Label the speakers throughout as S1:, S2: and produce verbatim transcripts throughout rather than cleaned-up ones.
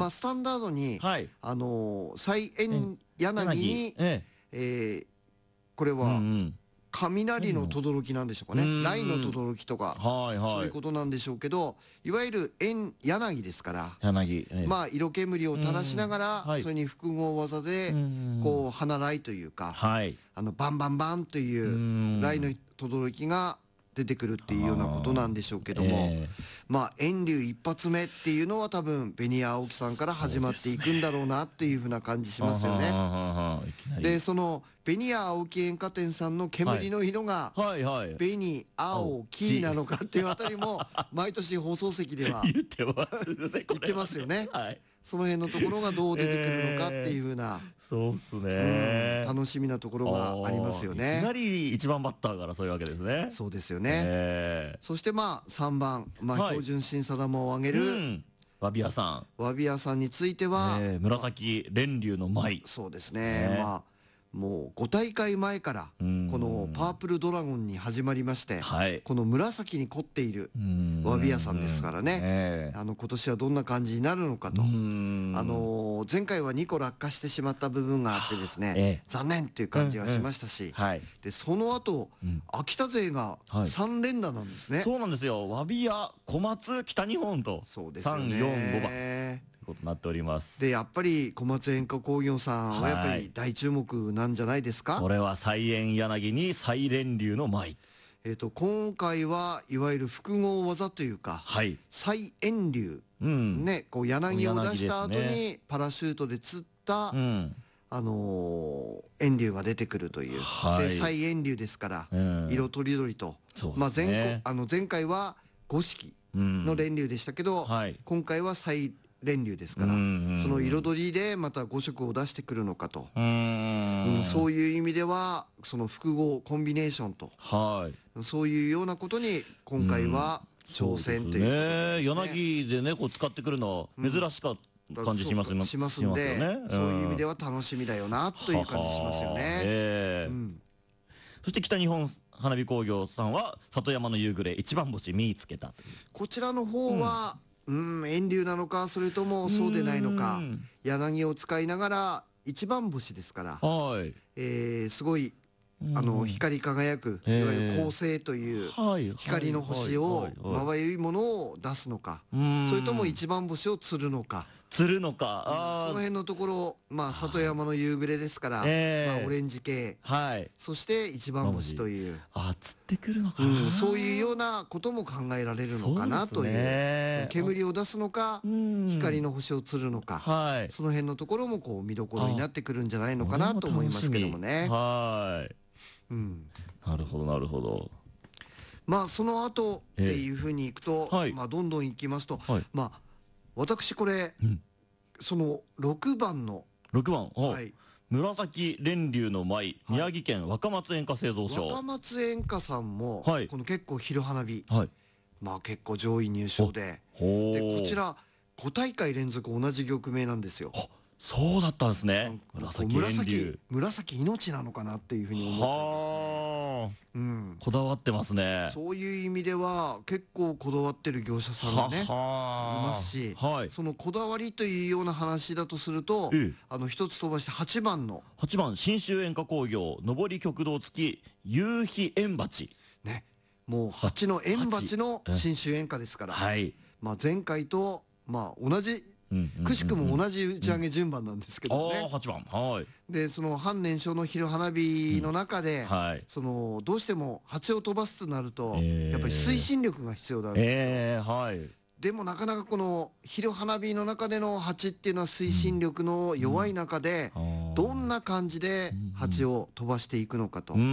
S1: まあスタンダードに、
S2: はい、
S1: あの再演柳に、
S2: え
S1: えー、これは、うんうん雷の轟なんでしょうかね。雷の轟とか、はいはい、そういうことなんでしょうけど、いわゆる円柳ですから、
S2: 柳、ええ、ま
S1: あ色煙を垂らしながら、はい、それに複合技でこう花雷というか、はい、あのバンバンバンという雷の轟が出てくるっていうようなことなんでしょうけども、えー、まあ遠龍一発目っていうのは多分ベニヤ青木さんから始まっていくんだろうなっていうふうな感じしますよね。でそのベニヤ青木演歌店さんの煙の色がベニ青木なのかっていうあたりも毎年放送席では
S2: 言ってますよね。
S1: 言ってますよね。はい、その辺のところがどう出てくるのかっていうふうな、
S2: えー、そうっすね、
S1: うん、楽しみなところがありますよね。
S2: いきなり一番バッターからそういうわけですね。
S1: そうですよね、えー、そしてまあさんばん、まあ、標準審査玉を挙げる、はい、うん、
S2: わびやさん
S1: わびやさんについては、
S2: えー、紫蓮龍の舞、
S1: そうですね、えー、まあもうご大会前からこのパープルドラゴンに始まりまして、はい、この紫に凝っているわびやさんですからね、えー、あの今年はどんな感じになるのかと、あの前回はにこ落下してしまった部分があってですね、えー、残念っていう感じがしましたし、うんうん、はい、でその後、うん、秋田勢がさん連打なんですね、はい、
S2: そうなんですよ。わびや小松北日本と
S1: そうですよね、
S2: さんよんごばんことになっております。
S1: でやっぱり小松演歌工業さんはやっぱり大注目なんじゃないですか。
S2: これは再演柳に再蓮龍の舞、
S1: えーと今回はいわゆる複合技というか、はい、再演龍、うん、ね、こう柳を出した後にパラシュートで釣った、うん、あのー、遠龍が出てくるという、はい、で再遠龍ですから、うん、色とりどりと、ね、まあ、前, あの前回は五色の蓮龍でしたけど、うん、はい、今回は再蓮龍ですから、その彩りでまたご色を出してくるのかと、うん、うん、そういう意味ではその複合コンビネーションと、はい、そういうようなことに今回は挑戦ということですね。
S2: 柳でねこう使ってくるのは珍しかった感じしますよね。
S1: しますんで、うん、そういう意味では楽しみだよなという感じしますよね。
S2: えーうん、そして北日本花火工業さんは里山の夕暮れ一番星見つけた。こ
S1: ちらの方は、うん、うん、遠流なのかそれともそうでないのか、柳を使いながら一番星ですから、はい、えー、すごいあの光り輝くいわゆる恒星という光の星をまばゆいものを出すのか、それとも一番星を釣るのか
S2: 釣るのか、
S1: うん、その辺のところ、まあ里山の夕暮れですから、えーまあ、オレンジ系、はい、そして一番星という、
S2: あ釣ってくるのかな、
S1: うん、そういうようなことも考えられるのかなという、ね、煙を出すのか光の星を釣るのか、はい、その辺のところもこう見どころになってくるんじゃないのかなと思いますけどもね。
S2: はい、うん、なるほどなるほど。
S1: まあその後っていうふうにいくと、えーはい、まあどんどんいきますと、はい、まあ私これ、うん、そのろくばんの
S2: ろくばん、はい、紫蓮龍の舞、宮城県若松演歌製造所、
S1: 若松演歌さんも、はい、この結構昼花火、はい、まあ結構上位入賞で、でこちらご大会連続同じ曲名なんですよ。
S2: そうだったんですね。
S1: 紫蓮龍、紫命なのかなっていうふうに思ったんです。
S2: うん、こだわってますね。
S1: そういう意味では結構こだわってる業者さんがねいますし、はい、そのこだわりというような話だとすると、ええ、あの一つ飛ばしてはちばんの
S2: はちばん信州演歌工業上り極道付き夕日縁鉢
S1: ね、もう蜂の縁鉢の信州演歌ですから、はい、まあ前回とまあ同じくしくも同じ打ち上げ順番なんですけどね。
S2: はちばん、はい、
S1: でその半年少の昼花火の中で、うん、はい、そのどうしても蜂を飛ばすとなると、えー、やっぱり推進力が必要なんですよ。えーはい、でもなかなかこの昼花火の中での蜂っていうのは推進力の弱い中で、うん、どんな感じで蜂を飛ばしていくのかと。うん、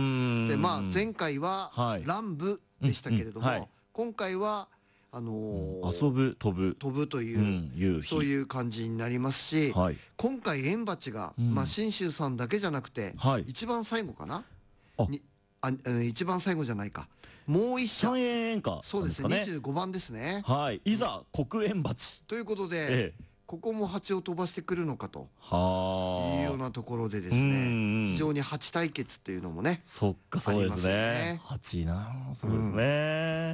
S1: でまあ前回は乱舞でしたけれども、うんうんはい、今回はあのー、
S2: 遊ぶ飛ぶ
S1: 飛ぶという、うん、そういう感じになりますし、はい、今回縁鉢が、うん、まあ信州さんだけじゃなくて、はい、一番最後かなにあ一番最後じゃないかもう一社
S2: 三円演歌、
S1: そうですね、にじゅうごばんですね。
S2: はい、いざ国縁鉢
S1: ということで、ええ、ここも蜂を飛ばしてくるのかというようなところでですね、非常に蜂対決っていうのもね、
S2: そっかそうですね、蜂なそうですね、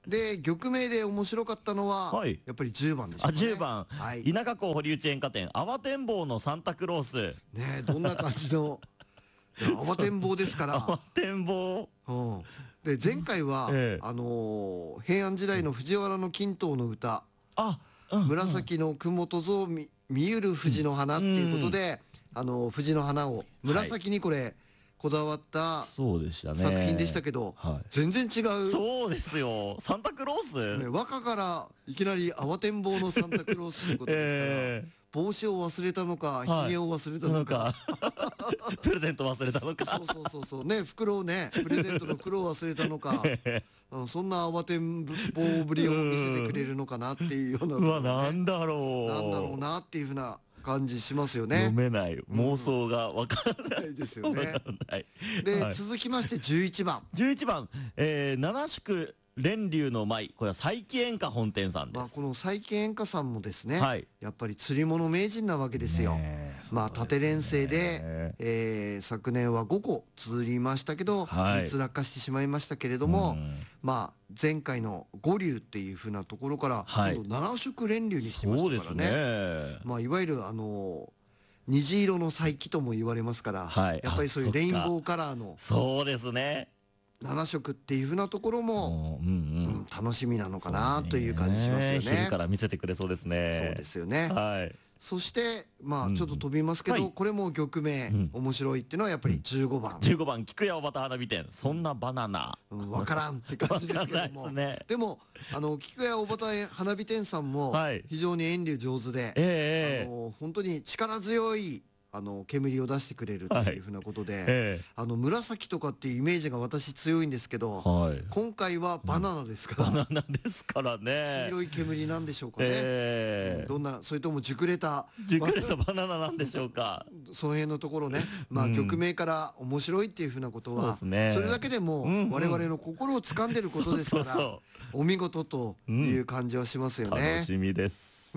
S1: で玉名で面白かったのは、はい、やっぱりじゅうばんでしょうかね。
S2: あじゅうばん、はい、稲加港堀内演歌店慌てんぼうのサンタクロース
S1: ね、どんな感じの慌てんぼうですから
S2: 慌てんぼう、
S1: うん、で前回は、ええ、あのー、平安時代の藤原均等の歌、あ、うんうん、紫の雲とぞ見ゆる藤の花っていうことで、うん、あのー、藤の花を紫にこれ、はい、こだわった作品でしたけど、はい、全然違う。
S2: そうですよ、サンタクロース、
S1: ね、和歌からいきなり慌てんぼうのサンタクロースということですから、えー帽子を忘れたのか、ひげを忘れたのか、
S2: プレゼント忘れたのか、
S1: そうそうそうそうね、袋をね、プレゼントの袋を忘れたのか、うん、そんな慌てんぼうぶりを見せてくれるのかなっていうような、
S2: うわ、なんだろう、
S1: なんだろうなっていうふうな感じしますよね。
S2: 読めない、妄想がわからない、
S1: うん、ですよね。で、はい、続きましてじゅういちばん、
S2: じゅういちばん、えー、七宿蓮流の舞、これは佐伯演歌本店さんです。
S1: まあこの佐伯演歌さんもですね、はい、やっぱり釣り物名人なわけですよ。まあ縦連成で、えー、昨年はごこ釣りましたけど、はい、みっつ落下してしまいましたけれども、まあ前回の五流っていうふうなところから、はい、今度七色蓮流にしてましたからね。ね、まあいわゆるあの虹色の佐伯とも言われますから、はい、やっぱりそういうレインボーカラーの、
S2: そうですね、
S1: なな色っていうふうなところも、うんうん、楽しみなのかなという感じしますよね。
S2: 昼から見せてくれそうですね。
S1: そうですよね。
S2: はい。
S1: そしてまあちょっと飛びますけど、これも玉名面白いっていうのはやっぱりじゅうごばん。
S2: じゅうごばん、菊屋おばた花火店、そんなバナナ。
S1: わからんって感じですけども。でもあの菊屋おばた花火店さんも非常に遠慮上手で、あの本当に力強いあの煙を出してくれるというふうなことで、はい、えー、あの紫とかっていうイメージが私強いんですけど、はい、今回はバナナですから、
S2: うん、バナナですからね、
S1: 黄色い煙なんでしょうかね、えーうん、どんな、それとも熟れた
S2: 熟れたバナナなんでしょうか
S1: その辺のところね、まあ、曲名から面白いっていうふうなことは、うん、ね、それだけでも我々の心を掴んでることですから、お見事という感じはしますよね、うん、
S2: 楽しみです、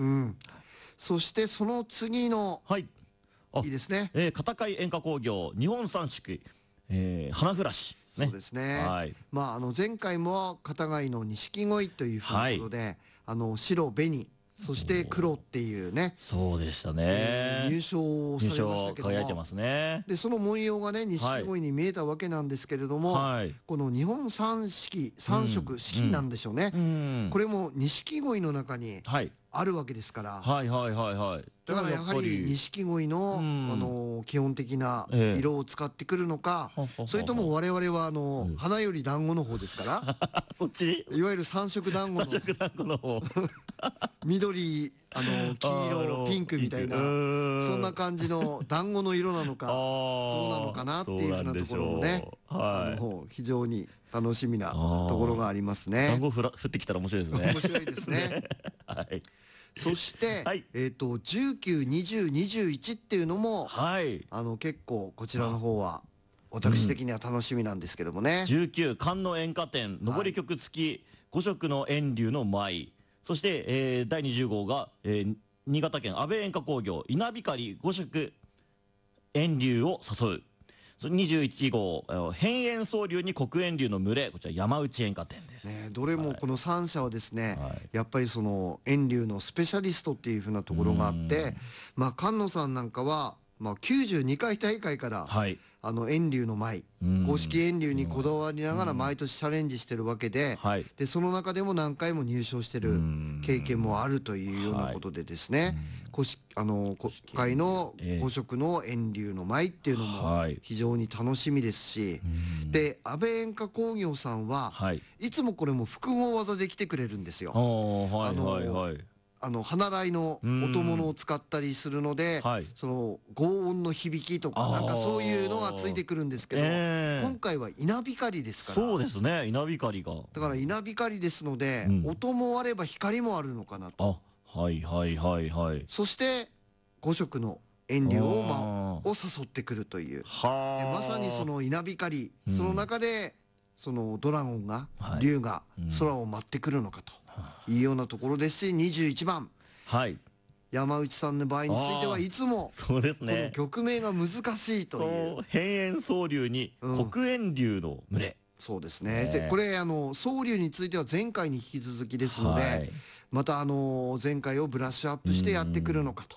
S1: うん、そしてその次の、はい、いいですね、
S2: えー、片貝演歌工業日本三色、えー、花暮らしですね。
S1: そうですね、はい、まああの前回も片貝の錦鯉というふうなことで、はい、あの白紅そして黒っていうね、
S2: そうでしたね、
S1: えー、入賞されましたけども、
S2: 輝いてますね。
S1: でその文様がね錦鯉に見えたわけなんですけれども、はい、この日本三色三色、うん、四季なんでしょうね、うん、これも錦鯉の中にあるわけですから、
S2: はいはいはいはい、
S1: だからやはり錦鯉の、うん、あの基本的な色を使ってくるのか、ええ、それとも我々はあの、うん、花より団子の方ですから
S2: そっち
S1: いわゆる三色団子の
S2: 三色団子の方
S1: 緑、あの黄色ピンクみたいな、そんな感じの団子の色なのかどうなのかなっていうふうなところもね、はい、あの非常に楽しみなところがありますね。
S2: 団子降ら降ってきたら面白いですね。
S1: 面白いですね。はい。そして、はい、えっとじゅうきゅう、にじゅう、にじゅういちっていうのも、はい、あの結構こちらの方は私的には楽しみなんですけどもね。
S2: じゅうきゅう菅野演歌店上り曲付きご色の遠流の舞、そして、えー、だいにじゅう号が、えー、新潟県阿部演歌工業稲光ご色遠流を誘う。にじゅういち号変縁総流に黒遠流の群れ、こちら山内演歌店です、
S1: ね、どれもこのさん社はですね、はい、やっぱりその遠流のスペシャリストっていうふうなところがあって、まあ菅野さんなんかは、まあ、きゅうじゅうにかい大会から、はい、あの遠流の舞公式遠流にこだわりながら毎年チャレンジしてるわけで、はい、でその中でも何回も入賞してる経験もあるというようなことでですね、はい、あの国会のご色の遠流の舞っていうのも非常に楽しみですし、で阿部演歌工業さんは、はい、いつもこれも複合技で来てくれるんですよ。
S2: はいはいはい、
S1: あの花台の音物を使ったりするので、はい、その轟音の響きとかなんかそういうのがついてくるんですけど、えー、今回は稲光ですから。
S2: そうですね、稲光が
S1: だから稲光ですので、うん、音もあれば光もあるのかなと。
S2: あ、はいはいはいはい。
S1: そしてご色の遠流を、まあ、を誘ってくるという、はまさにその稲光、うん、その中でそのドラゴンが、はい、竜が空を舞ってくるのかというようなところですし、にじゅういちばん、はい、山内さんの場合についてはいつも
S2: そうですね、
S1: この曲名が難しいという、
S2: そう変縁総流に黒遠流の群れ、
S1: そうですね。でこれあの総流については前回に引き続きですので、はい、またあの前回をブラッシュアップしてやってくるのかと